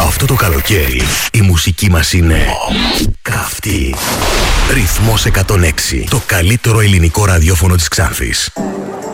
Αυτό το καλοκαίρι η μουσική μας είναι καυτή. Ρυθμός 106. Το καλύτερο ελληνικό ραδιόφωνο της Ξάνθης.